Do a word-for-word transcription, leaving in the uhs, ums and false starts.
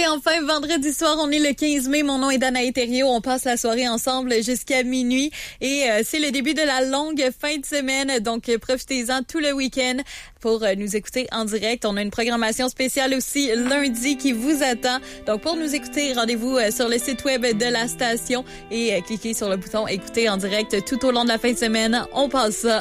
enfin, vendredi soir, on est le quinze mai. Mon nom est Danae Thériault. On passe la soirée ensemble jusqu'à minuit. Et euh, c'est le début de la longue fin de semaine. Donc, euh, profitez-en tout le week-end pour euh, nous écouter en direct. On a une programmation spéciale aussi lundi qui vous attend. Donc, pour nous écouter, rendez-vous euh, sur le site web de la station et euh, cliquez sur le bouton « Écouter en direct » tout au long de la fin de semaine. On passe ça